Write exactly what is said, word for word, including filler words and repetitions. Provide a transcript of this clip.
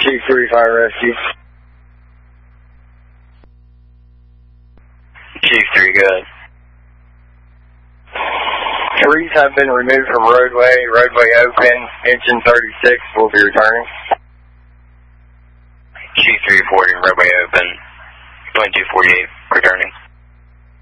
Chief three, Fire Rescue. Chief three, good. Trees have been removed from roadway. Roadway open. Engine thirty-six will be returning. Chief three forty, roadway open. twenty-two forty-eight, returning.